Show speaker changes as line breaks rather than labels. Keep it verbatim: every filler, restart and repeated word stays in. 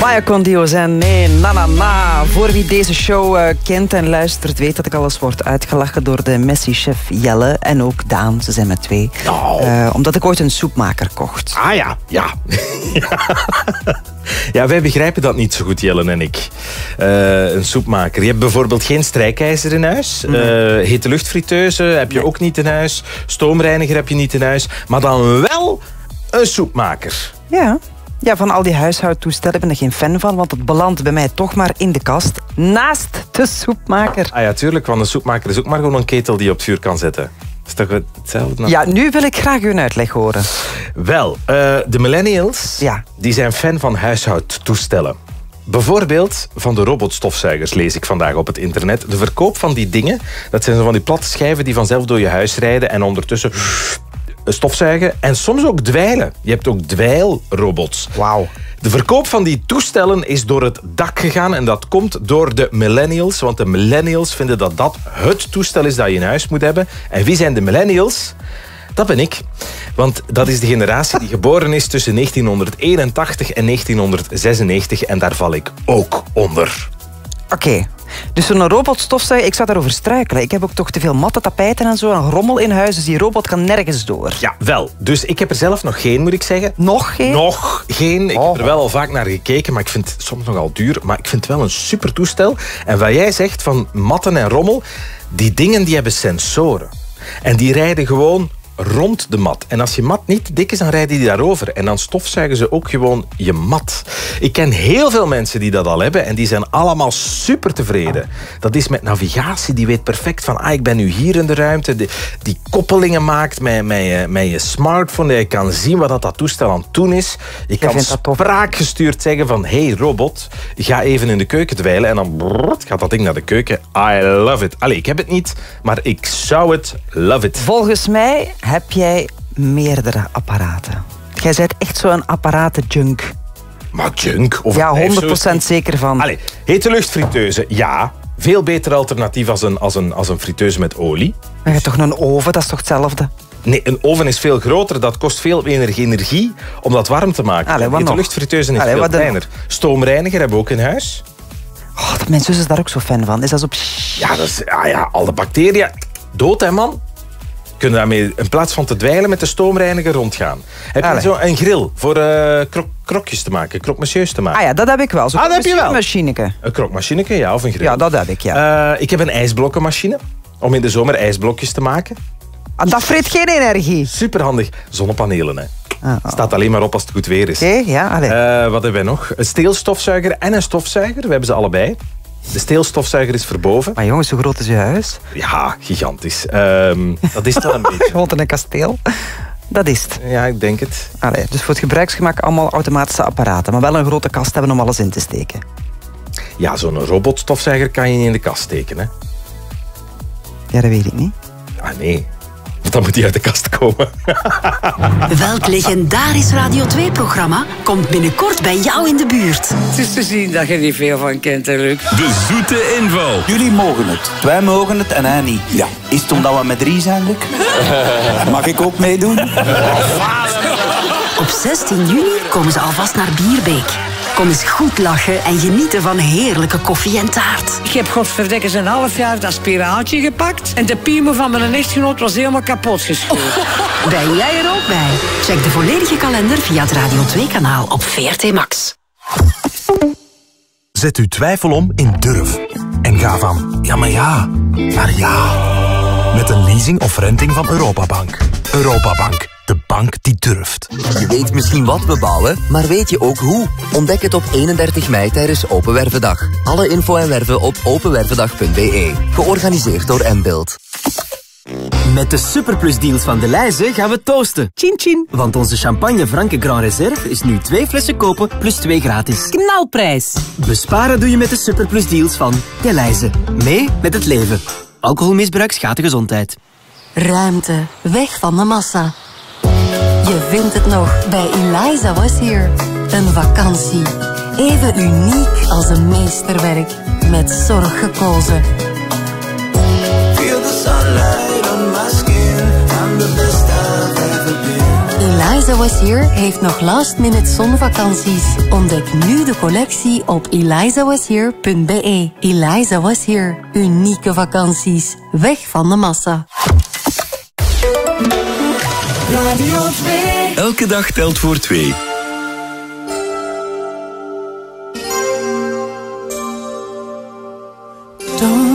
Maya con Dios en nee, na na na. Voor wie deze show uh, kent en luistert, weet dat ik alles word uitgelachen door de Messi-chef Jelle en ook Daan. Ze zijn met twee.
Oh.
Uh, omdat ik ooit een soepmaker kocht.
Ah ja, ja. Ja, wij begrijpen dat niet zo goed, Jelle en ik. Uh, een soepmaker. Je hebt bijvoorbeeld geen strijkijzer in huis. Uh, hete luchtfriteuze heb je nee. ook niet in huis. Stoomreiniger heb je niet in huis. Maar dan wel een soepmaker.
Ja. Ja, van al die huishoudtoestellen ben ik geen fan van, want het belandt bij mij toch maar in de kast, naast de soepmaker.
Ah ja, tuurlijk, want een soepmaker is ook maar gewoon een ketel die je op het vuur kan zetten. Is toch hetzelfde?
Ja, nu wil ik graag uw uitleg horen.
Wel, uh, de millennials,
ja.
die zijn fan van huishoudtoestellen. Bijvoorbeeld van de robotstofzuigers, lees ik vandaag op het internet. De verkoop van die dingen, dat zijn zo van die platte schijven die vanzelf door je huis rijden en ondertussen stofzuigen en soms ook dweilen. Je hebt ook dweilrobots.
Wauw.
De verkoop van die toestellen is door het dak gegaan en dat komt door de millennials, want de millennials vinden dat dat het toestel is dat je in huis moet hebben. En wie zijn de millennials? Dat ben ik. Want dat is de generatie die geboren is tussen negentienhonderdeenentachtig en negentienhonderdzesennegentig en daar val ik ook onder.
Oké. Okay. Dus zo'n robotstofzuiger, ik zou daarover struikelen. Ik heb ook toch te veel matte tapijten en zo, een rommel in huis, dus die robot kan nergens door.
Ja, wel. Dus ik heb er zelf nog geen, moet ik zeggen.
Nog geen?
Nog geen. Ik
oh.
heb er wel al vaak naar gekeken, maar ik vind het soms nogal duur. Maar ik vind het wel een super toestel. En wat jij zegt van matten en rommel, die dingen die hebben sensoren. En die rijden gewoon rond de mat. En als je mat niet dik is, dan rijden die daarover. En dan stofzuigen ze ook gewoon je mat. Ik ken heel veel mensen die dat al hebben en die zijn allemaal super tevreden. Dat is met navigatie, die weet perfect van ah, ik ben nu hier in de ruimte. Die, die koppelingen maakt met, met, je, met je smartphone. Je kan zien wat dat, dat toestel aan het doen is. Je kan spraakgestuurd zeggen van hey robot, ga even in de keuken dweilen. En dan brrr, gaat dat ding naar de keuken. I love it. Allee, ik heb het niet, maar ik zou het love it.
Volgens mij heb jij meerdere apparaten. Jij bent echt zo'n apparaten-junk.
Maar junk? Of
ja, honderd procent zeker van.
Allee, hete luchtfriteuze, ja. Veel beter alternatief als een, als een, als een friteuse met olie.
Maar je hebt toch een oven, dat is toch hetzelfde?
Nee, een oven is veel groter. Dat kost veel meer energie om dat warm te maken.
Allee, wat
hete luchtfriteuze is Allee, veel kleiner. Stoomreiniger hebben we ook in huis.
Oh, mijn zus is daar ook zo fan van. Is dat zo...
Ja, dat is, ja, ja, al de bacteriën. Dood, hè, man? Kunnen daarmee in plaats van te dweilen met de stoomreiniger rondgaan. Heb je zo een grill voor uh, krok, krokjes te maken, krokmachines te maken?
Ah ja, dat heb ik wel. Zo
ah, dat heb je wel.
Machineke.
Een krokmachineke, ja, of een grill.
Ja, dat heb ik, ja.
Uh, ik heb een ijsblokkenmachine om in de zomer ijsblokjes te maken.
Ah, dat vreet geen energie.
Superhandig. Zonnepanelen, hè.
Ah, oh.
Staat alleen maar op als het goed weer is.
Oké, okay, ja. Allee.
Uh, wat hebben wij nog? Een steelstofzuiger en een stofzuiger. We hebben ze allebei. De steelstofzuiger is verboven.
Maar jongens, hoe groot is je huis?
Ja, gigantisch. Um, dat is het wel een beetje.
Gewoon in een kasteel. Dat is het.
Ja, ik denk het.
Allee, dus voor het gebruiksgemak allemaal automatische apparaten. Maar wel een grote kast hebben om alles in te steken.
Ja, zo'n robotstofzuiger kan je niet in de kast steken, hè?
Ja, dat weet ik niet.
Ah, nee. Dan moet die uit de kast komen.
Welk legendarisch Radio twee-programma komt binnenkort bij jou in de buurt?
Het is te zien dat je er niet veel van kent, hè, Luc.
De zoete inval.
Jullie mogen het. Wij mogen het en hij niet. Ja. Is het omdat we met drie zijn, Luc? Mag ik ook meedoen?
Op zestien juni komen ze alvast naar Bierbeek. Kom eens goed lachen en genieten van heerlijke koffie en taart.
Ik heb godverdikke een half jaar dat spiraaltje gepakt en de piemel van mijn echtgenoot was helemaal kapot gescheurd.
Ben jij er ook bij? Check de volledige kalender via het Radio twee-kanaal op V R T Max.
Zet uw twijfel om in durf. En ga van ja maar ja naar ja. Met een leasing of renting van Europabank. Europabank. De bank die durft.
Je weet misschien wat we bouwen, maar weet je ook hoe? Ontdek het op eenendertig mei tijdens Open Wervendag. Alle info en werven op openwervendag punt b e. Georganiseerd door M-Build.
Met de superplusdeals van Delhaize gaan we toosten. Chin chin. Want onze champagne Franke Grand Reserve is nu twee flessen kopen plus twee gratis.
Knalprijs.
Besparen doe je met de superplusdeals van Delhaize. Mee met het leven. Alcoholmisbruik schaadt de gezondheid.
Ruimte. Weg van de massa. Je vindt het nog bij Eliza Was Here. Een vakantie. Even uniek als een meesterwerk. Met zorg gekozen.
Feel the sunlight on my skin. I'm the best I've ever been.
Eliza Was Here heeft nog last minute zonvakanties. Ontdek nu de collectie op eliza was here punt b e. Eliza Was Here. Unieke vakanties. Weg van de massa.
Radio twee. Elke dag telt voor twee.
Don't